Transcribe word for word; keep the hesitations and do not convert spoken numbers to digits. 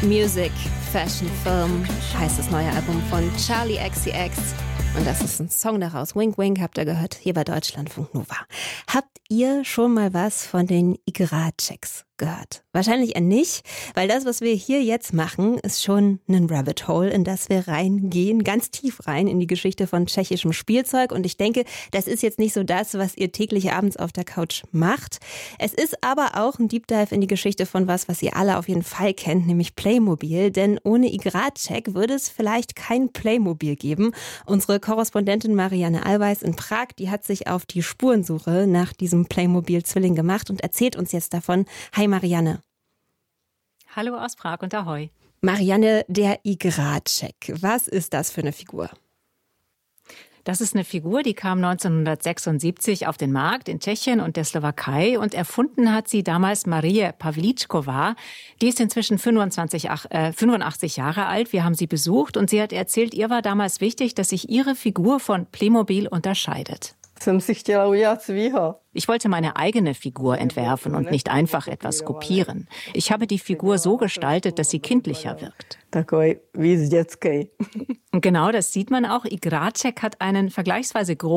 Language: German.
Music, Fashion, Film heißt das neue Album von Charli X C X. Und das ist ein Song daraus. Wink Wink habt ihr gehört, hier bei Deutschlandfunk Nova. Habt ihr schon mal was von den Igra-Checks gehört? Wahrscheinlich eher nicht, weil das, was wir hier jetzt machen, ist schon ein Rabbit Hole, in das wir reingehen, ganz tief rein in die Geschichte von tschechischem Spielzeug. Und ich denke, das ist jetzt nicht so das, was ihr täglich abends auf der Couch macht. Es ist aber auch ein Deep Dive in die Geschichte von was, was ihr alle auf jeden Fall kennt, nämlich Playmobil. Denn ohne Igra-Check würde es vielleicht kein Playmobil geben. Unsere Korrespondentin Marianne Allweis in Prag, die hat sich auf die Spurensuche nach diesem Playmobil-Zwilling gemacht und erzählt uns jetzt davon. Hi Marianne. Hallo aus Prag und Ahoi. Marianne, der Igra-Check. Was ist das für eine Figur? Das ist eine Figur, die kam neunzehnhundertsechsundsiebzig auf den Markt in Tschechien und der Slowakei und erfunden hat sie damals Marie Pavlíčková. Die ist inzwischen fünfundzwanzig, äh, fünfundachtzig Jahre alt. Wir haben sie besucht und sie hat erzählt, ihr war damals wichtig, dass sich ihre Figur von Playmobil unterscheidet. Ich wollte meine eigene Figur entwerfen und nicht einfach etwas kopieren. Ich habe die Figur so gestaltet, dass sie kindlicher wirkt. Und genau das sieht man auch. Igra-Check hat einen vergleichsweise großen